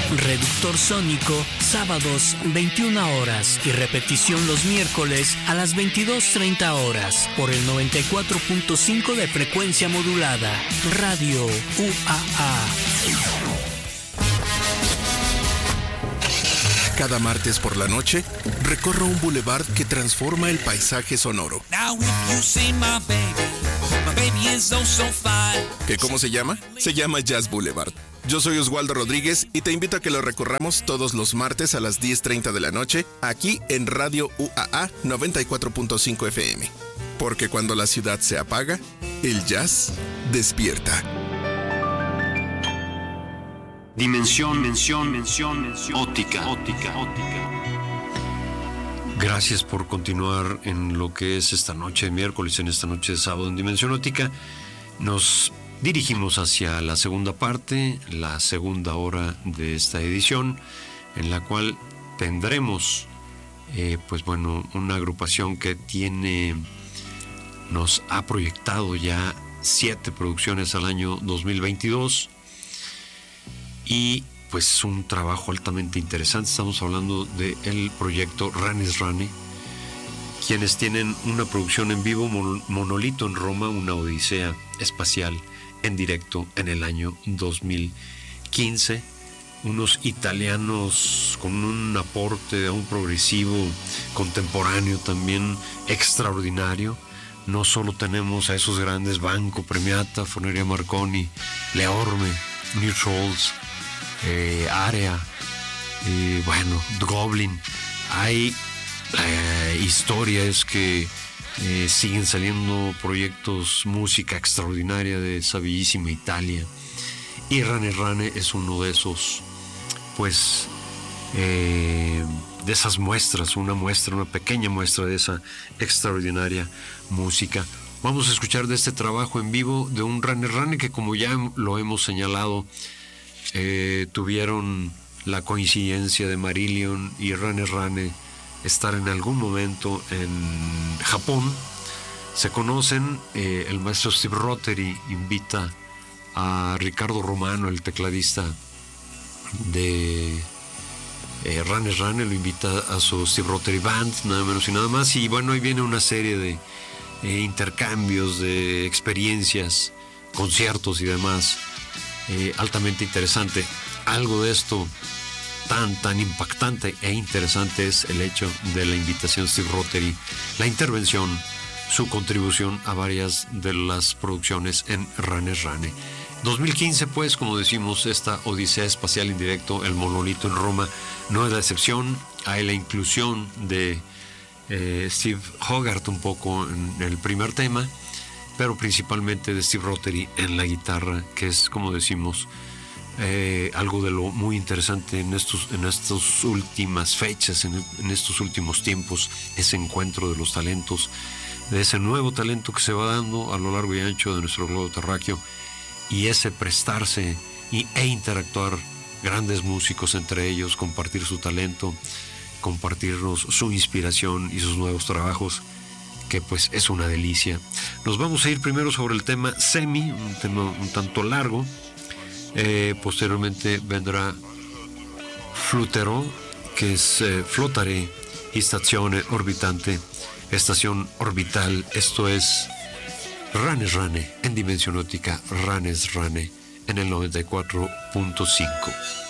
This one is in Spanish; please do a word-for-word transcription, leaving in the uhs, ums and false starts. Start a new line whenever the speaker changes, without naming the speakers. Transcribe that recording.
Reductor Sónico, sábados veintiuna horas y repetición los miércoles a las veintidós treinta horas por el noventa y cuatro punto cinco de frecuencia modulada. Radio U A A.
Cada martes por la noche, recorro un boulevard que transforma el paisaje sonoro. ¿Qué cómo se llama? Se llama Jazz Boulevard. Yo soy Oswaldo Rodríguez y te invito a que lo recorramos todos los martes a las diez treinta de la noche, aquí en Radio U A A noventa y cuatro punto cinco F M. Porque cuando la ciudad se apaga, el jazz despierta.
Dimensión, mención, mención, óptica, óptica, óptica. Gracias por continuar en lo que es esta noche de miércoles, en esta noche de sábado en Dimensión Óptica. Nos dirigimos hacia la segunda parte, la segunda hora de esta edición, en la cual tendremos, eh, pues bueno, una agrupación que tiene, nos ha proyectado ya siete producciones al año dos mil veintidós. Y pues un trabajo altamente interesante. Estamos hablando del proyecto Ranes Rane, quienes tienen una producción en vivo, Monolito en Roma, una odisea espacial en directo en el año dos mil quince. Unos italianos con un aporte a un progresivo contemporáneo también extraordinario. No solo tenemos a esos grandes, Banco Premiata, Foneria Marconi, Leorme, New Trolls, Eh, Área, eh, bueno, Goblin. Hay eh, historias que eh, siguen saliendo proyectos, música extraordinaria de esa bellísima Italia. Y Rane Rane es uno de esos, pues, eh, de esas muestras, una muestra, una pequeña muestra de esa extraordinaria música. Vamos a escuchar de este trabajo en vivo de un Rane Rane que, como ya lo hemos señalado, Eh, tuvieron la coincidencia de Marillion y Rane Rane estar en algún momento en Japón. Se conocen, eh, el maestro Steve Rothery invita a Ricardo Romano, el tecladista de eh, Rane Rane, lo invita a su Steve Rothery Band, nada menos y nada más, y bueno, ahí viene una serie de eh, intercambios, de experiencias, conciertos y demás. Eh, altamente interesante. Algo de esto tan tan impactante e interesante es el hecho de la invitación de Steve Rothery, la intervención, su contribución a varias de las producciones en Rane Rane. dos mil quince, pues, como decimos, esta odisea espacial en directo, el Monolito en Roma, no es la excepción. Hay la inclusión de eh, Steve Hogarth un poco en el primer tema, pero principalmente de Steve Rothery en la guitarra, que es, como decimos, eh, algo de lo muy interesante en estos, en estas últimas fechas, en, en estos últimos tiempos, ese encuentro de los talentos, de ese nuevo talento que se va dando a lo largo y ancho de nuestro globo terráqueo, y ese prestarse y, e interactuar grandes músicos entre ellos, compartir su talento, compartirnos su inspiración y sus nuevos trabajos, que pues es una delicia. Nos vamos a ir primero sobre el tema Semi, un tema un tanto largo. Eh, posteriormente vendrá Flutterò, que es eh, Flottare y Stazione Orbitante, estación orbital. Esto es Ranes Rane en Dimensión Óptica, Ranes Rane en el noventa y cuatro punto cinco.